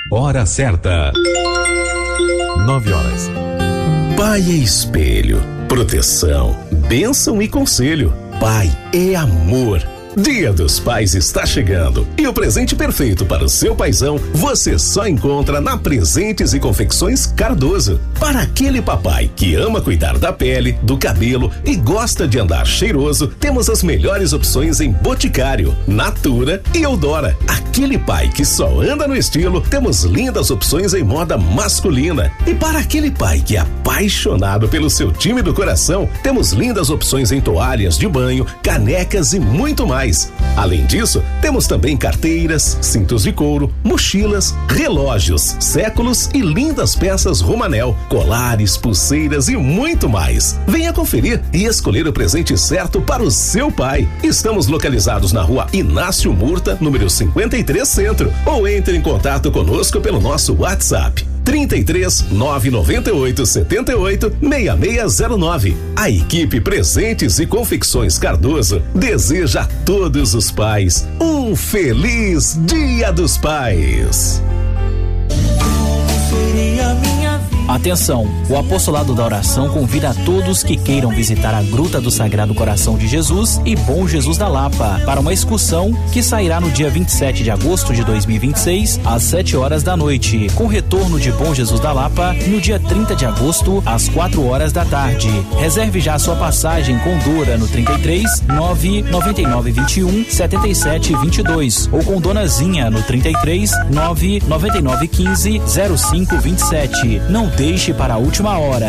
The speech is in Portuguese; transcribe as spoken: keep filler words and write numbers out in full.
Hora certa. Nove horas. Pai é espelho, proteção, bênção e conselho. Pai é amor. Dia dos Pais está chegando e o presente perfeito para o seu paizão você só encontra na Presentes e Confecções Cardoso. Para aquele papai que ama cuidar da pele, do cabelo e gosta de andar cheiroso, temos as melhores opções em Boticário, Natura e Eudora. Aquele pai que só anda no estilo, temos lindas opções em moda masculina. E para aquele pai que é apaixonado pelo seu time do coração, temos lindas opções em toalhas de banho, canecas e muito mais. Além disso, temos também carteiras, cintos de couro, mochilas, relógios, séculos e lindas peças Romanel, colares, pulseiras e muito mais. Venha conferir e escolher o presente certo para o seu pai. Estamos localizados na rua Inácio Murta, número cinquenta e três Centro, ou entre em contato conosco pelo nosso WhatsApp. trinta e três, nove noventa e oito, setenta e oito, seis seis zero nove. A equipe Presentes e Confecções Cardoso deseja a todos os pais um feliz Dia dos Pais. Atenção, o Apostolado da Oração convida a todos que queiram visitar a Gruta do Sagrado Coração de Jesus e Bom Jesus da Lapa para uma excursão que sairá no dia vinte e sete de agosto de dois mil e vinte e seis às sete horas da noite, com retorno de Bom Jesus da Lapa no dia trinta de agosto às quatro horas da tarde. Reserve já sua passagem com Dora no trinta e três, nove noventa e nove vinte e um, setenta e sete vinte e dois ou com Dona Zinha no trinta e três, nove noventa e nove quinze, zero cinco vinte e sete. Não deixe para a última hora.